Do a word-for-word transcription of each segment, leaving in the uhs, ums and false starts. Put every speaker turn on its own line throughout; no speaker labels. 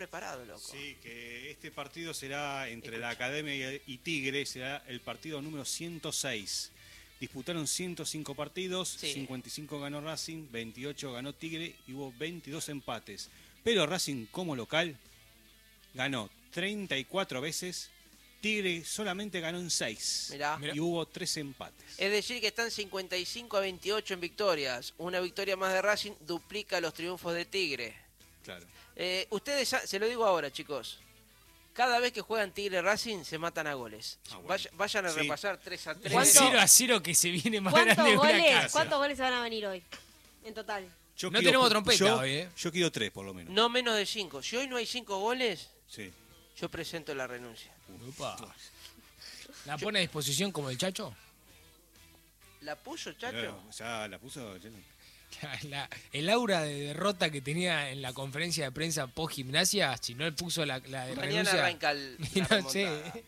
preparado, loco.
Sí, que este partido será entre Escucha. la Academia y Tigre, será el partido número ciento seis. Disputaron ciento cinco partidos, sí. cincuenta y cinco ganó Racing, veintiocho ganó Tigre y hubo veintidós empates. Pero Racing como local ganó treinta y cuatro veces, Tigre solamente ganó en seis. Mirá. Y hubo tres empates.
Es decir que están cincuenta y cinco a veintiocho en victorias. Una victoria más de Racing duplica los triunfos de Tigre.
Claro.
Eh, ustedes, ya, se lo digo ahora, chicos. Cada vez que juegan Tigre Racing se matan a goles. Ah, bueno. Vay, vayan a sí. repasar tres a tres.
cero a cero que se viene más grande de una casa.
¿Cuántos goles se van a venir hoy? En total.
Yo no quiero, tenemos trompeta
yo,
hoy, ¿eh?
Yo quiero tres, por lo menos.
No menos de cinco. Si hoy no hay cinco goles,
sí.
yo presento la renuncia.
Upa. ¿La pone a disposición como el Chacho?
¿La puso, Chacho?
Pero, ya la puso, Chacho.
La, la, el aura de derrota que tenía en la conferencia de prensa post gimnasia, si no él puso la, la de
Mañana
renuncia,
arranca el, la no sé.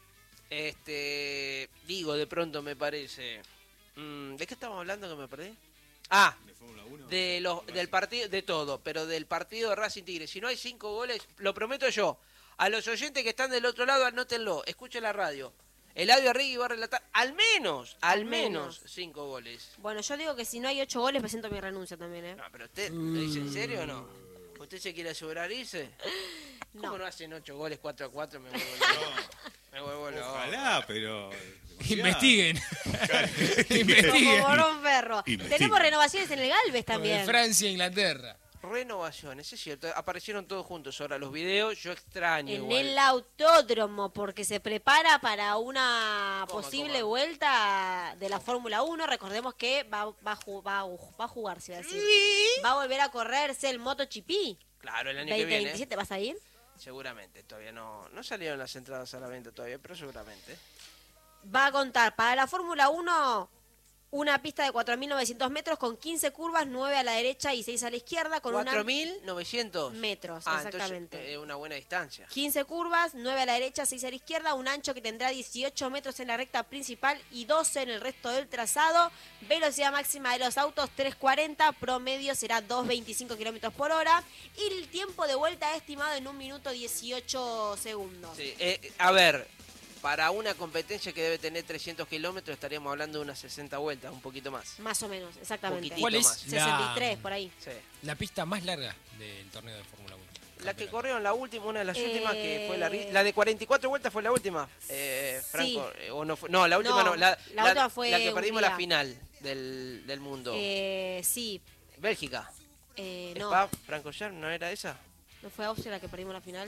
Este, digo, de pronto me parece. Mm, ¿De qué estamos hablando que me perdí? Ah, de Fórmula uno, de los, del partido, de todo, pero del partido de Racing Tigre. Si no hay cinco goles, lo prometo yo. A los oyentes que están del otro lado, anótenlo, escuchen la radio. Eladio Arrigui va a relatar al menos, al, al menos, menos cinco goles.
Bueno, yo digo que si no hay ocho goles, presento mi renuncia también, ¿eh?
No, pero usted, ¿lo dice en serio o no? ¿Usted se quiere asegurar irse? ¿Cómo no, no hacen ocho goles, cuatro a cuatro? Me vuelvo loco. Me vuelvo loco.
Ojalá, pero...
Investiguen. Investiguen.
Como Morón Ferro. Tenemos renovaciones en el Galvez también.
De Francia e Inglaterra.
Renovaciones, es cierto, aparecieron todos juntos ahora los videos, yo extraño
en
igual.
el autódromo, porque se prepara para una coma, posible coma. vuelta de la Fórmula uno. Recordemos que va, va, va, va a jugarse, va a decir. ¿Sí? Va a volver a correrse el MotoGP.
Claro, el año
veinte
que
veintisiete,
viene.
¿Vas a ir?
Seguramente, todavía no, no salieron las entradas a la venta todavía, pero seguramente.
Va a contar para la Fórmula uno... una pista de cuatro mil novecientos metros con quince curvas, nueve a la derecha y seis a la izquierda. Con
¿cuatro mil novecientos?
Metros,
ah,
exactamente.
Es eh, una buena distancia.
quince curvas, nueve a la derecha, seis a la izquierda. Un ancho que tendrá dieciocho metros en la recta principal y doce en el resto del trazado. Velocidad máxima de los autos trescientos cuarenta, promedio será doscientos veinticinco kilómetros por hora. Y el tiempo de vuelta estimado en un minuto dieciocho segundos.
Sí, eh, a ver... Para una competencia que debe tener trescientos kilómetros estaríamos hablando de unas sesenta vueltas, un poquito más.
Más o menos, exactamente.
¿Cuál es?
sesenta y tres, por ahí.
Sí.
La pista más larga del torneo de Fórmula uno.
La que corrieron la última, una de las eh... últimas, que fue la, la de cuarenta y cuatro vueltas fue la última. Eh, Franco,
sí.
eh, o no, fue, no, la última no. no la,
la, la última fue
la que perdimos
Hungría.
La final del, del mundo.
Eh, sí.
Bélgica.
Eh, no.
Spa, Franco Jan, ¿no era esa?
¿No fue Austria la que perdimos la final?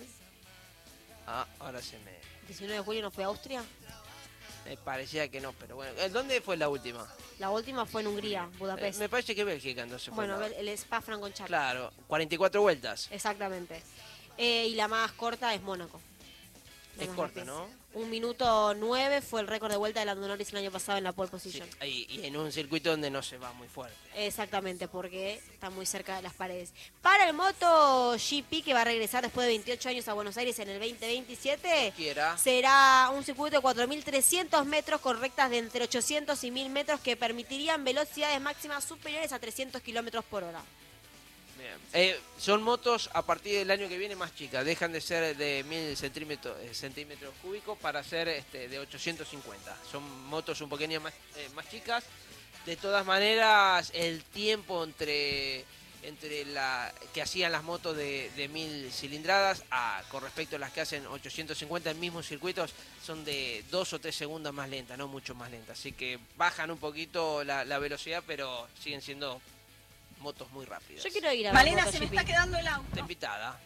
Ah, ahora se me...
diecinueve de julio no fue Austria.
Me parecía que no, pero bueno. ¿Dónde fue la última?
La última fue en Hungría, Budapest.
Eh, me parece que Bélgica, entonces.
Bueno, fue el Spa-Francorchamps.
Claro, cuarenta y cuatro vueltas.
Exactamente. Eh, y la más corta es Mónaco.
Es corta, ¿no?
Un minuto nueve fue el récord de vuelta de Lando Norris el año pasado en la pole position.
Sí, y, y en un circuito donde no se va muy fuerte.
Exactamente, porque está muy cerca de las paredes. Para el MotoGP, que va a regresar después de veintiocho años a Buenos Aires en el veinte veintisiete,
Quiera.
será un circuito de cuatro mil trescientos metros con rectas de entre ochocientos y mil metros que permitirían velocidades máximas superiores a trescientos kilómetros por hora.
Bien. Eh, son motos a partir del año que viene más chicas, dejan de ser de mil centímetros, eh, centímetros cúbicos para ser este, de ochocientos cincuenta. Son motos un poquito más, eh, más chicas. De todas maneras, el tiempo entre, entre la que hacían las motos de, de mil cilindradas a, con respecto a las que hacen ochocientos cincuenta en mismos circuitos son de dos o tres segundos más lentas, no mucho más lentas. Así que bajan un poquito la, la velocidad, pero siguen siendo motos muy rápidas.
Yo quiero ir a
Malena, se me está quedando el auto.
Está invitada.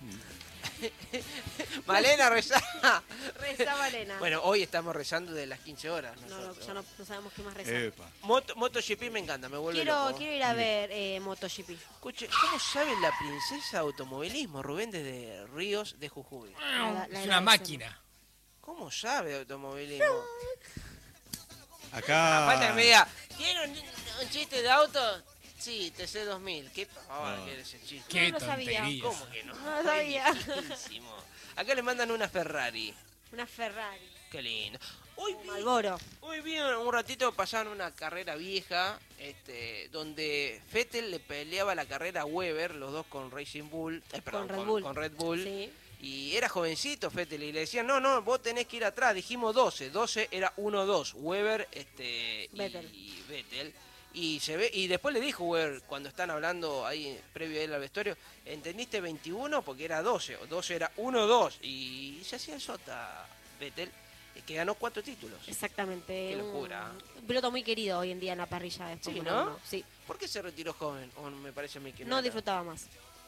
Malena, reza.
Reza, Malena.
Bueno, hoy estamos rezando de las quince horas.
No, no, ya no, no sabemos qué más rezar.
Epa.
Moto, MotoGP me encanta, me vuelve
quiero,
loco.
Quiero ir a ver eh, MotoGP.
Escuche, ¿cómo sabe la princesa de automovilismo, Rubén, desde Ríos de Jujuy?
La, la
es una máquina.
¿Cómo sabe de automovilismo?
Acá...
Aparte me diga, ¿tiene un, un chiste de auto? Sí, T C dos mil. ¿Qué pavada
no.
que eres el chiste?
Qué
no lo sabía.
¿Cómo que no?
No lo sabía.
Buenísimo. Acá le mandan una Ferrari.
Una Ferrari.
Qué lindo. Hoy vi,
Malboro.
Hoy vi un ratito pasaron una carrera vieja, este, donde Vettel le peleaba la carrera a Weber, los dos con Racing Bull, eh, perdón,
Con Red
con,
Bull.
con Red Bull.
Sí.
Y era jovencito Vettel y le decían, no, no, vos tenés que ir atrás. Dijimos doce, doce era uno dos, Weber este,
Vettel.
y Vettel. Y se ve y después le dijo Weber, cuando están hablando ahí previo a él al vestuario, ¿entendiste veintiuno? Porque era doce, o doce era uno dos. Y se hacía el sota Vettel, que ganó cuatro títulos.
Exactamente.
Qué locura.
Un piloto muy querido hoy en día en la parrilla de
Sí,
Fórmula
¿no?
uno. Sí.
¿Por qué se retiró joven? O me parece a mí que no.
No
era.
disfrutaba más.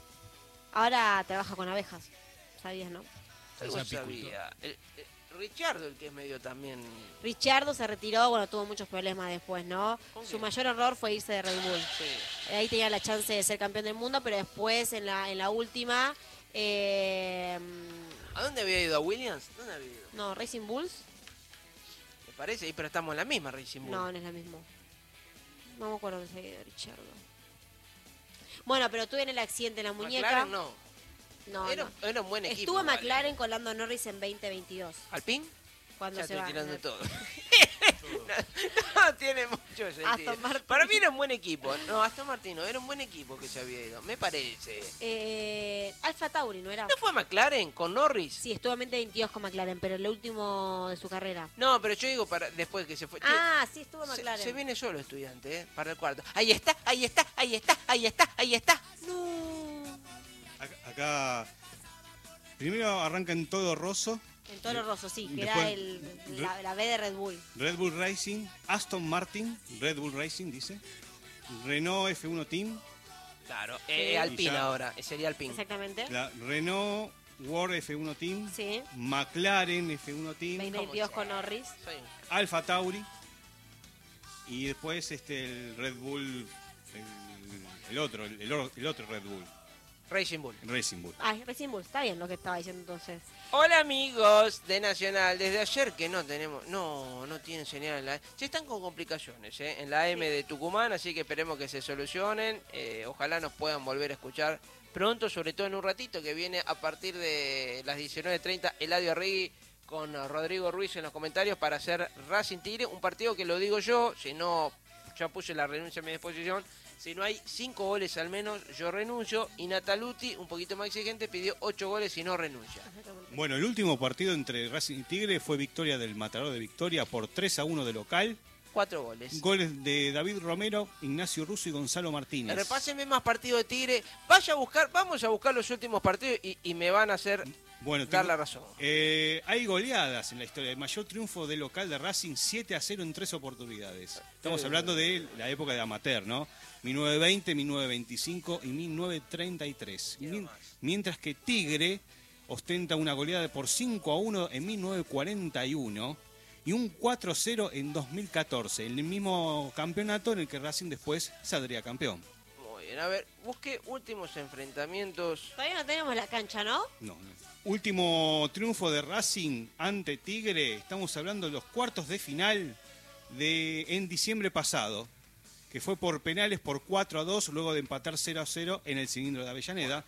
Ahora trabaja con abejas. ¿Sabías, no?
Algo
Es apicultor.
sabía. El, el, Richardo, el que es medio también...
Ricciardo se retiró, bueno, tuvo muchos problemas después, ¿no?
¿Con
Su
quién?
mayor error fue irse de Red Bull.
Sí.
Ahí tenía la chance de ser campeón del mundo, pero después en la en la última... eh,
¿A dónde había ido? ¿A Williams? ¿Dónde había ido?
no, Racing Bulls.
Me parece, pero estamos en la misma Racing Bull.
No, no es la misma. No me acuerdo que se había ido Ricciardo. Bueno, pero tuve en el accidente en la muñeca.
McLaren no.
No,
era,
no.
era un buen equipo.
Estuvo
igual,
McLaren
¿eh?
con Lando Norris en veinte veintidós.
¿Alpine?
Cuando
Ya
se
estoy
va.
tirando
en el-
todo. no, no, tiene mucho sentido.
Aston Martin.
Para mí era un buen equipo. No, Aston Martin no, era un buen equipo que se había ido. Me parece.
Eh, Alfa Tauri, ¿no era?
¿No fue McLaren con Norris?
Sí, estuvo en veinte veintidós con McLaren, pero el último de su carrera.
No, pero yo digo para después que se fue. Che,
Ah, sí, estuvo
se,
McLaren.
se viene solo estudiante, ¿eh? Para el cuarto. Ahí está, ahí está, ahí está, ahí está, ahí está. No.
Acá, acá primero arranca en Todo Rosso,
En Toro Rosso, sí, que
Después-
era el, la, la B de Red Bull.
Red Bull Racing, Aston Martin, Red Bull Racing dice, Renault F uno Team,
Claro,
Sí.
eh, Alpine
Y ya-
ahora, sería Alpine.
Exactamente.
la Renault World F uno Team,
Sí,
McLaren F uno Team,
veinte veintidós con Norris.
Sí.
Alfa Tauri y después este el Red Bull, el, el otro, el, el or- el otro Red Bull,
Racing Bull.
Racing Bull.
Ah, Racing Bull, está bien lo que estaba diciendo entonces.
Hola amigos de Nacional, desde ayer que no tenemos, no, no tienen señal en la... Se están con complicaciones ¿eh? en la M de Tucumán, así que esperemos que se solucionen, eh, ojalá nos puedan volver a escuchar pronto, sobre todo en un ratito que viene a partir de las diecinueve treinta Eladio Arregui con Rodrigo Ruiz en los comentarios para hacer Racing Tigre, un partido que lo digo yo, si no, ya puse la renuncia a mi disposición. Si no hay cinco goles al menos, yo renuncio. Y Nataluti, un poquito más exigente, pidió ocho goles y no renuncia.
Bueno, el último partido entre Racing y Tigre fue victoria del Matador de Victoria por tres a uno de local.
Cuatro goles.
Goles de David Romero, Ignacio Russo y Gonzalo Martínez.
Repásenme más partidos de Tigre. Vaya a buscar, vamos a buscar los últimos partidos y, y me van a hacer
Bueno,
dar
tengo-
la razón.
Eh, hay goleadas en la historia. El mayor triunfo de local de Racing, siete a cero en tres oportunidades. Estamos
Eh.
hablando de la época de amateur, ¿no? mil novecientos veinte, mil novecientos veinticinco y mil novecientos treinta y tres.
Quiero
Mien-
más.
Mientras que Tigre ostenta una goleada por cinco a uno en mil novecientos cuarenta y uno y un cuatro a cero en dos mil catorce. El mismo campeonato en el que Racing después saldría campeón.
Muy bien, a ver, busque últimos enfrentamientos.
Todavía no tenemos la cancha, ¿no?
No, no. Último triunfo de Racing ante Tigre. Estamos hablando de los cuartos de final de en diciembre pasado, que fue por penales por cuatro a dos, luego de empatar cero a cero en el cilindro de Avellaneda.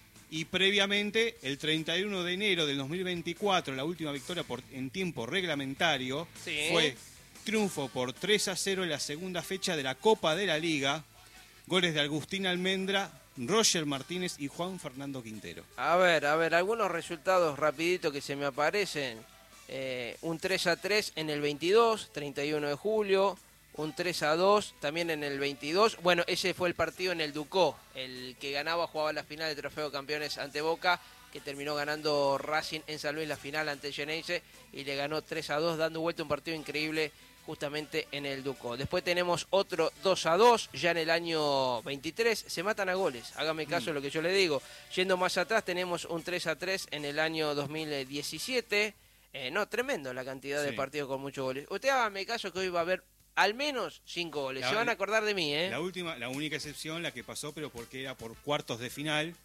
Y previamente, el treinta y uno de enero del dos mil veinticuatro, la última victoria por, en tiempo reglamentario,
Sí.
fue triunfo por tres a cero en la segunda fecha de la Copa de la Liga. Goles de Agustín Almendra, Roger Martínez y Juan Fernando Quintero.
A ver, a ver, algunos resultados rapidito que se me aparecen. Eh, un tres a tres en el veintidós, treinta y uno de julio. Un tres a dos también en el veintidós. Bueno, ese fue el partido en el Ducó. El que ganaba jugaba la final de Trofeo de Campeones ante Boca, que terminó ganando Racing en San Luis la final ante Geneise y le ganó tres a dos, dando vuelta un partido increíble justamente en el Ducó. Después tenemos otro dos a dos, ya en el año veintitrés, se matan a goles, hágame caso de lo que yo le digo. Yendo más atrás tenemos un tres a tres en el año dos mil diecisiete, eh, no, tremendo la cantidad de
Sí.
partidos con muchos goles. Usted hágame caso que hoy va a haber al menos cinco goles,
La-
se van a acordar de mí, ¿eh?
La última, la única excepción, la que pasó, pero porque era por cuartos de final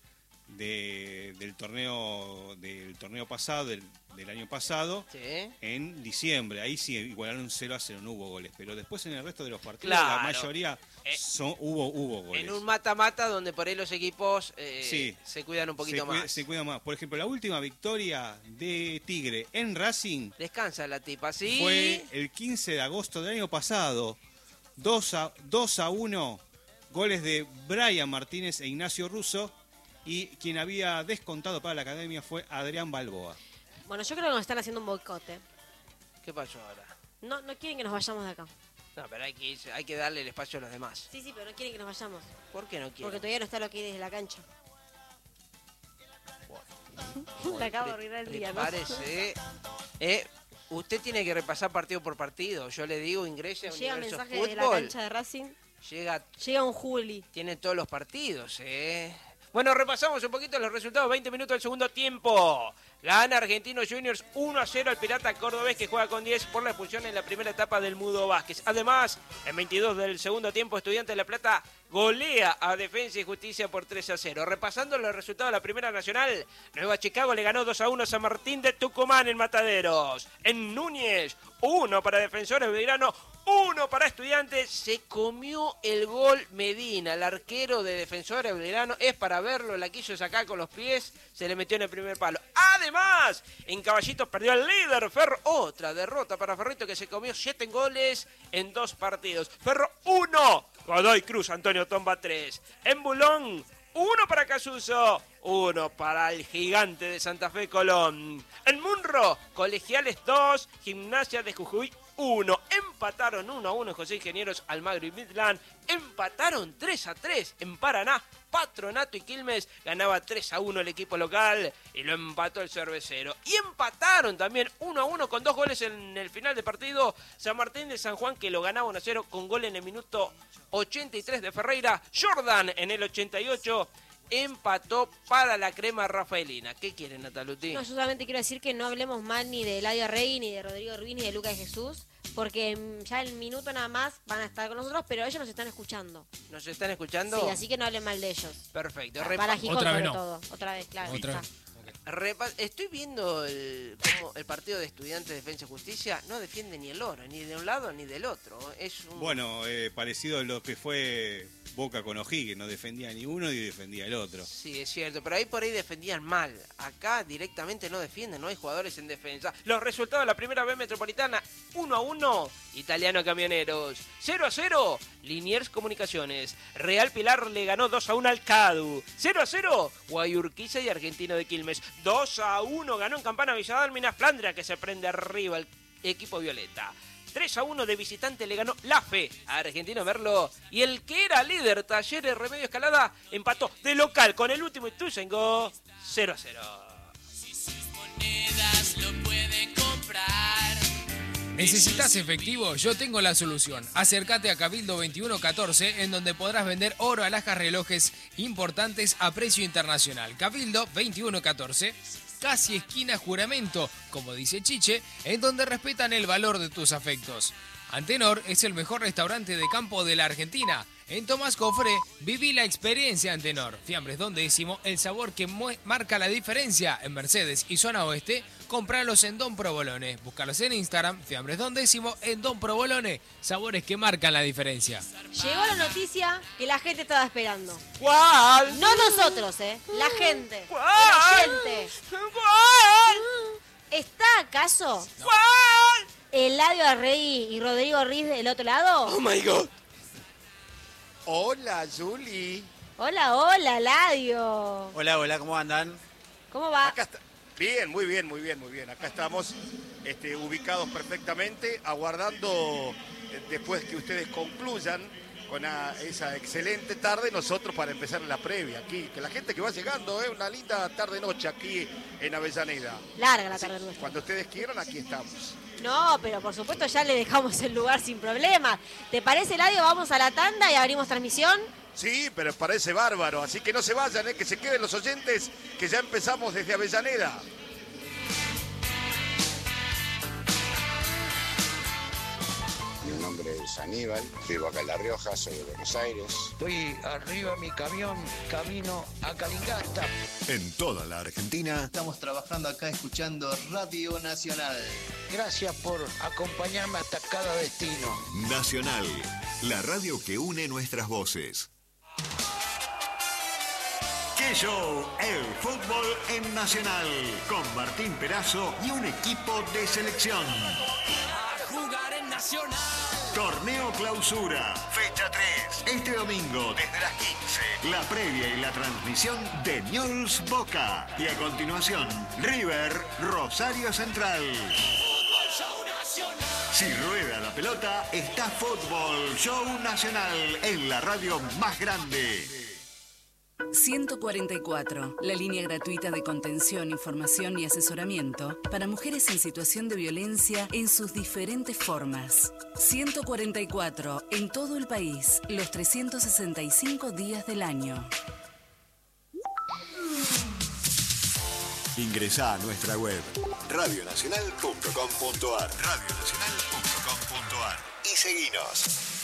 de, del torneo del torneo pasado, del, del año pasado,
Sí.
en diciembre. Ahí sí igualaron cero a cero, no hubo goles. Pero después en el resto de los partidos,
Claro.
la mayoría
Eh,
son, hubo, hubo goles.
En un mata-mata donde por ahí los equipos eh,
Sí.
se cuidan un
se,
poquito
cuida,
más.
se cuida más. Por ejemplo, la última victoria de Tigre en Racing
Descansa la tipa, ¿sí?
fue el quince de agosto del año pasado. dos a uno, goles de Brian Martínez e Ignacio Russo. y quien había descontado para la academia fue Adrián Balboa.
Bueno, yo creo que nos están haciendo un boicote.
¿Qué pasó ahora?
No, no quieren que nos vayamos de acá.
No, pero hay que, irse- hay que darle el espacio a los demás.
Sí, sí, pero no quieren que nos vayamos.
¿Por qué no quieren?
Porque todavía no está lo que hay desde la cancha.
Bueno,
Le acabo de
pre-
arruinar el día, ¿no?
prepárese. Eh, usted tiene que repasar partido por partido. Yo le digo, ingrese a
Llega
Universo
mensaje de la
Fútbol.
cancha de Racing.
Llega,
Llega un Juli.
tiene todos los partidos, ¿eh? Bueno, repasamos un poquito los resultados. veinte minutos del segundo tiempo. Gana Argentinos Juniors uno a cero al Pirata Cordobés, que juega con diez por la expulsión en la primera etapa del Mudo Vázquez. Además, en veintidós del segundo tiempo, Estudiantes de La Plata golea a Defensa y Justicia por tres a cero. Repasando los resultados de la Primera Nacional, Nueva Chicago le ganó dos a uno a San Martín de Tucumán en Mataderos. En Núñez, uno para Defensores Belgrano, uno para Estudiantes. Se comió el gol Medina, el arquero de Defensores Belgrano. Es para verlo, la quiso sacar con los pies, se le metió en el primer palo. Además, en Caballitos perdió el líder Ferro. Otra derrota para Ferrito, que se comió siete goles en dos partidos. Ferro uno, Godoy Cruz Antonio Tomba tres. En Bulón, uno para Casuso, uno para el Gigante de Santa Fe Colón. En Munro, Colegiales dos, Gimnasia de Jujuy uno. Empataron uno a uno José Ingenieros, Almagro y Midland. Empataron tres a tres en Paraná. Patronato y Quilmes ganaba tres a uno el equipo local y lo empató el Cervecero. Y empataron también uno a uno con dos goles en el final de partido San Martín de San Juan, que lo ganaba uno a cero con gol en el minuto ochenta y tres de Ferreira. Jordan en el ochenta y ocho empató para la crema rafaelina. ¿Qué quieren, Nataluti?
No, yo solamente quiero decir que no hablemos mal ni de Eladio Rey, ni de Rodrigo Rubín, ni de Lucas de Jesús, porque mm, ya el minuto nada más van a estar con nosotros, pero ellos nos están escuchando.
¿Nos están escuchando?
Sí, así que no hablen mal de ellos.
Perfecto.
Para,
Repa-
para Gijón
Otra vez
sobre
no.
todo. Otra vez, claro.
Otra
está.
vez.
repa- Estoy viendo el, cómo el partido de Estudiantes de Defensa y Justicia no defiende ni el oro, ni de un lado ni del otro. Es un...
Bueno, eh, parecido a lo que fue Boca con O'Higgins, no defendía ni uno y defendía el otro.
Sí, es cierto, pero ahí por ahí defendían mal. Acá directamente no defienden, no hay jugadores en defensa. Los resultados de la primera B Metropolitana: uno a uno, Italiano Camioneros. cero a cero, Liniers Comunicaciones. Real Pilar le ganó dos a uno al Cadu. cero a cero, Guayurquiza y Argentino de Quilmes. dos a uno ganó en Campana Villadalmina Flandria, que se prende arriba el equipo violeta. tres a uno de visitante le ganó La Fe a Argentino Merlo. Y el que era líder, Talleres Remedio Escalada, empató de local con el último Ituzaingó cero a cero.
Si sus monedas lo pueden comprar.
¿Necesitas efectivo? Yo tengo la solución. Acércate a Cabildo veintiuno catorce, en donde podrás vender oro, alhajas, relojes importantes a precio internacional. Cabildo veintiuno catorce, casi esquina Juramento, como dice Chiche, en donde respetan el valor de tus afectos. Antenor es el mejor restaurante de campo de la Argentina. En Tomás Cofré, viví la experiencia Antenor. Fiambres Don Décimo, el sabor que mue- marca la diferencia en Mercedes y Zona Oeste. Compralos en Don Provolone. Búscalos en Instagram, Fiambres Don Décimo, en Don Provolone. Sabores que marcan la diferencia.
Llegó la noticia que la gente estaba esperando.
¿Cuál?
No nosotros, ¿eh? La gente.
¿Cuál?
El oyente.
¿Cuál?
¿Está acaso
¿Cuál?
Eladio Rey y Rodrigo Riz del otro lado?
Oh my God.
Hola, Juli.
Hola, hola, Eladio.
Hola, hola, ¿cómo andan?
¿Cómo va?
Acá está. Bien, muy bien, muy bien, muy bien. Acá estamos este, ubicados perfectamente, aguardando eh, después que ustedes concluyan con a- esa excelente tarde, nosotros para empezar la previa aquí. Que la gente que va llegando, ¿eh? Una linda tarde-noche aquí en Avellaneda.
Larga la
Sí,
tarde nuestra.
cuando ustedes quieran, aquí estamos.
No, pero por supuesto ya le dejamos el lugar sin problemas. ¿Te parece, Eladio? Vamos a la tanda y abrimos transmisión.
Sí, pero parece bárbaro, así que no se vayan, ¿eh? Que se queden los oyentes, que ya empezamos desde Avellaneda.
Mi nombre es Aníbal, vivo acá en La Rioja, soy de Buenos Aires.
Estoy arriba de mi camión, camino a Calingasta.
En toda la Argentina,
Estamos trabajando acá escuchando Radio Nacional.
Gracias por acompañarme hasta cada destino.
Nacional, la radio que une nuestras voces. ¡Qué show! El fútbol en Nacional, con Martín Perazo y un equipo de selección.
A jugar en Nacional.
Torneo Clausura, fecha tres. Este domingo, desde las quince, la previa y la transmisión de Newell's Boca. Y a continuación, River Rosario Central. Si rueda la pelota, está Fútbol Show Nacional en la radio más grande.
ciento cuarenta y cuatro, la línea gratuita de contención, información y asesoramiento para mujeres en situación de violencia en sus diferentes formas. ciento cuarenta y cuatro, en todo el país, los trescientos sesenta y cinco días del año.
Ingresá a nuestra web radio nacional punto com punto ar radio nacional punto com punto ar y seguinos.